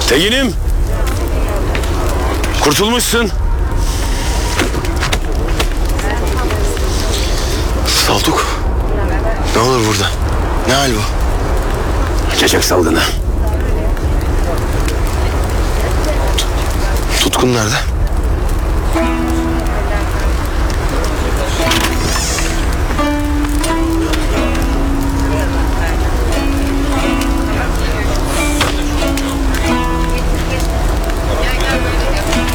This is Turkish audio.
Tegin'im. Kurtulmuşsun. Saltuk. Ne olur burada? Ne hal bu? Çiçek salgını. Tutkun nerede?